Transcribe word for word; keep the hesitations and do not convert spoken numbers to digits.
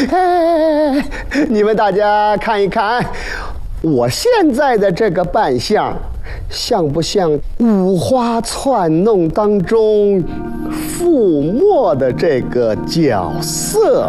哎，你们大家看一看，我现在的这个扮相，像不像五花窜弄当中覆没的这个角色？